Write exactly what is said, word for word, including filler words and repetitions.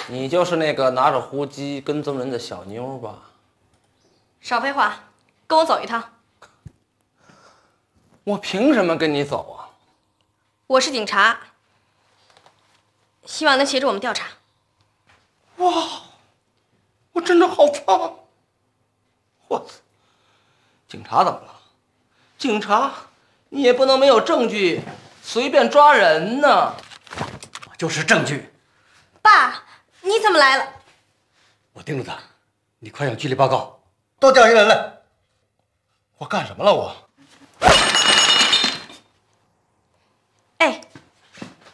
你就是那个拿着呼机跟踪人的小妞吧？ 少废话，跟我走一趟。 我凭什么跟你走啊？ 我是警察，希望能协助我们调查。 哇，我真的好棒！我操，警察怎么了？警察，你也不能没有证据随便抓人呢。 我就是证据。 爸，你怎么来了？ 我盯着他，你快向局里报告，都调些人来。 我干什么了我？